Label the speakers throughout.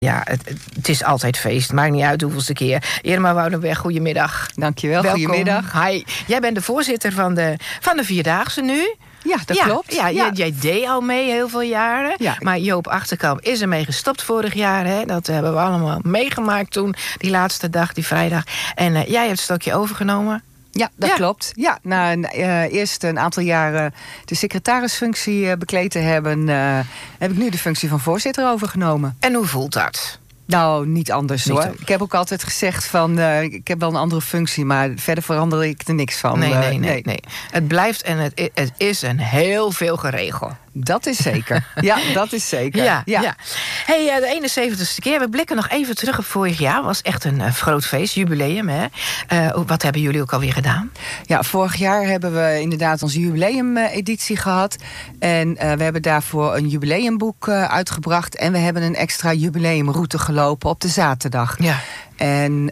Speaker 1: Ja, het is altijd feest. Maakt niet uit hoeveelste keer. Irma Woudenberg, goedemiddag.
Speaker 2: Dankjewel,
Speaker 1: welkom.
Speaker 2: Goedemiddag.
Speaker 1: Hi. Jij bent de voorzitter van de Vierdaagse nu.
Speaker 2: Ja, dat klopt.
Speaker 1: Ja, jij deed al mee heel veel jaren.
Speaker 2: Ja.
Speaker 1: Maar Joop Achterkamp is ermee gestopt vorig jaar. Hè? Dat hebben we allemaal meegemaakt toen. Die laatste dag, die vrijdag. En jij hebt het stokje overgenomen.
Speaker 2: Ja, dat klopt. Ja, na eerst een aantal jaren de secretarisfunctie bekleed te hebben, heb ik nu de functie van voorzitter overgenomen.
Speaker 1: En hoe voelt dat?
Speaker 2: Nou, niet anders
Speaker 1: Niet
Speaker 2: hoor.
Speaker 1: anders.
Speaker 2: Ik heb ook altijd gezegd van, ik heb wel een andere functie, maar verder verander ik er niks van.
Speaker 1: Nee. Het blijft en het is een heel veel geregeld.
Speaker 2: Dat is zeker. Ja, dat is zeker.
Speaker 1: Ja. Hey, de 71ste keer. We blikken nog even terug op vorig jaar. Was echt een groot feest, jubileum. Hè? Wat hebben jullie ook alweer gedaan?
Speaker 2: Ja, vorig jaar hebben we inderdaad onze jubileumeditie gehad. En we hebben daarvoor een jubileumboek uitgebracht. En we hebben een extra jubileumroute gelopen op de zaterdag.
Speaker 1: Ja.
Speaker 2: En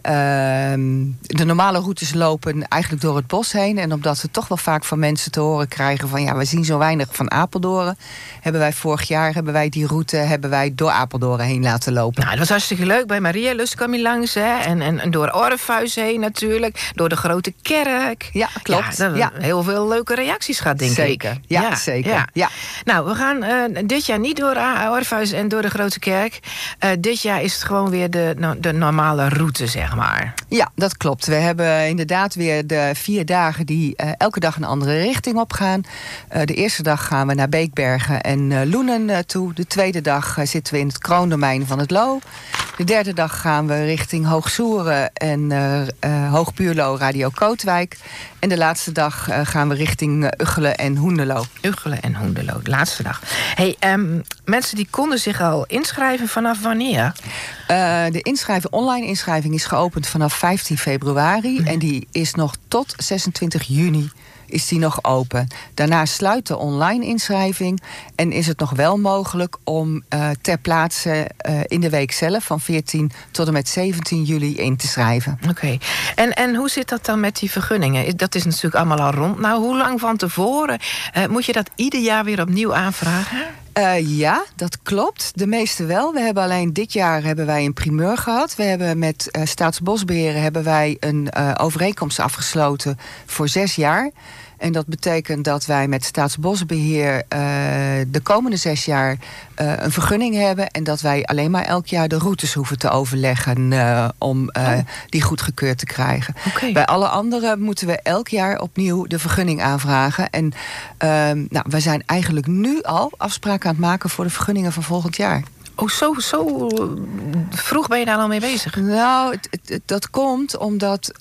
Speaker 2: de normale routes lopen eigenlijk door het bos heen. En omdat we toch wel vaak van mensen te horen krijgen van, ja, we zien zo weinig van Apeldoorn, hebben wij vorig jaar die route door Apeldoorn heen laten lopen.
Speaker 1: Nou, dat was hartstikke leuk. Bij Maria Lust kwam je langs. Hè? En door Orpheus heen natuurlijk. Door de Grote Kerk.
Speaker 2: Ja, klopt.
Speaker 1: Ja, dat hebben heel veel leuke reacties gehad, denk
Speaker 2: zeker.
Speaker 1: ik.
Speaker 2: Ja, zeker. Ja.
Speaker 1: Nou, we gaan dit jaar niet door Orpheus en door de Grote Kerk. Dit jaar is het gewoon weer de normale route, zeg maar.
Speaker 2: Ja, dat klopt. We hebben inderdaad weer de 4 dagen die elke dag een andere richting op gaan. De eerste dag gaan we naar Beekbergen en Loenen toe. De tweede dag zitten we in het kroondomein van het Loo. De derde dag gaan we richting Hoogsoeren en Hoogbuurlo, Radio Kootwijk. En de laatste dag gaan we richting Ugchelen en Hoenderloo.
Speaker 1: Ugchelen en Hoenderloo, de laatste dag. Hey, mensen die konden zich al inschrijven vanaf wanneer?
Speaker 2: De online inschrijving is geopend vanaf 15 februari. En die is nog tot 26 juni is die nog open. Daarna sluit de online inschrijving. En is het nog wel mogelijk om ter plaatse in de week zelf van 14 tot en met 17 juli in te schrijven.
Speaker 1: Oké. En hoe zit dat dan met die vergunningen? Dat is natuurlijk allemaal al rond. Nou, hoe lang van tevoren moet je dat ieder jaar weer opnieuw aanvragen?
Speaker 2: Ja, dat klopt. De meeste wel. We hebben alleen dit jaar een primeur gehad. We hebben met Staatsbosbeheer een overeenkomst afgesloten voor 6 jaar. En dat betekent dat wij met Staatsbosbeheer de komende 6 jaar een vergunning hebben. En dat wij alleen maar elk jaar de routes hoeven te overleggen om die goedgekeurd te krijgen.
Speaker 1: Okay.
Speaker 2: Bij alle anderen moeten we elk jaar opnieuw de vergunning aanvragen. En wij zijn eigenlijk nu al afspraken aan het maken voor de vergunningen van volgend jaar.
Speaker 1: Oh, zo vroeg ben je daar al mee bezig?
Speaker 2: Nou, dat komt omdat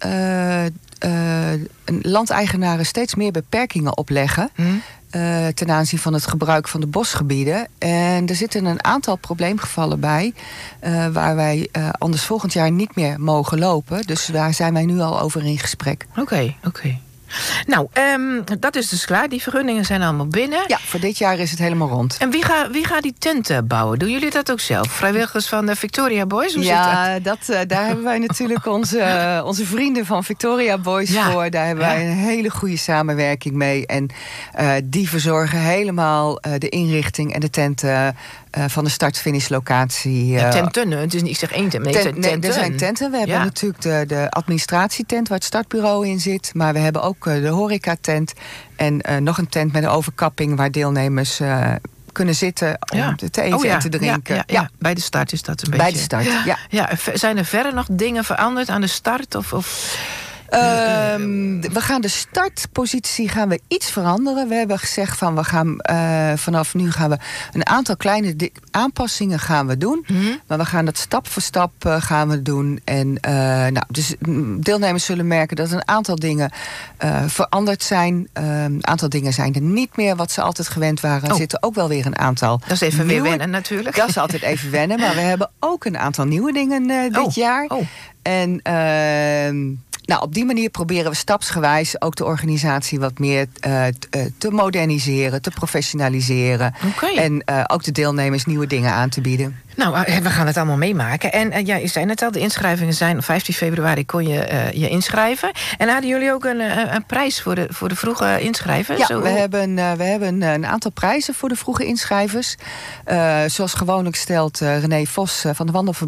Speaker 2: landeigenaren steeds meer beperkingen opleggen ten aanzien van het gebruik van de bosgebieden. En er zitten een aantal probleemgevallen bij waar wij anders volgend jaar niet meer mogen lopen. Dus daar zijn wij nu al over in gesprek.
Speaker 1: Oké. Nou, dat is dus klaar. Die vergunningen zijn allemaal binnen.
Speaker 2: Ja, voor dit jaar is het helemaal rond.
Speaker 1: En wie gaat die tenten bouwen? Doen jullie dat ook zelf? Vrijwilligers van de Victoria Boys? Hoe
Speaker 2: zit dat? Daar hebben wij natuurlijk onze vrienden van Victoria Boys voor. Daar hebben wij een hele goede samenwerking mee. En die verzorgen helemaal de inrichting en de tenten van de start-finish locatie.
Speaker 1: Tenten, het is niet, ik zeg één tent.
Speaker 2: Nee, er zijn tenten. We hebben natuurlijk de administratietent waar het startbureau in zit. Maar we hebben ook de horecatent. En nog een tent met een overkapping waar deelnemers kunnen zitten om te eten en te drinken.
Speaker 1: Ja. Bij de start is dat een beetje.
Speaker 2: Bij de start, ja.
Speaker 1: Zijn er verder nog dingen veranderd aan de start? Of?
Speaker 2: We gaan de startpositie iets veranderen. We hebben gezegd van we gaan vanaf nu een aantal kleine aanpassingen gaan we doen. Maar we gaan dat stap voor stap gaan we doen. En dus deelnemers zullen merken dat een aantal dingen veranderd zijn. Een aantal dingen zijn er niet meer wat ze altijd gewend waren. Er zitten ook wel weer een aantal.
Speaker 1: Dat is even weer wennen natuurlijk.
Speaker 2: Dat is altijd even wennen. Maar we hebben ook een aantal nieuwe dingen dit jaar. En Nou, op die manier proberen we stapsgewijs ook de organisatie wat meer te moderniseren, te professionaliseren.
Speaker 1: Okay.
Speaker 2: En ook de deelnemers nieuwe dingen aan te bieden.
Speaker 1: Nou, we gaan het allemaal meemaken. En je zei net al, de inschrijvingen zijn op 15 februari kon je je inschrijven. En hadden jullie ook een prijs voor de vroege inschrijvers?
Speaker 2: Ja, we hebben een aantal prijzen voor de vroege inschrijvers. Zoals gewoonlijk stelt René Vos van de Wandelverbinding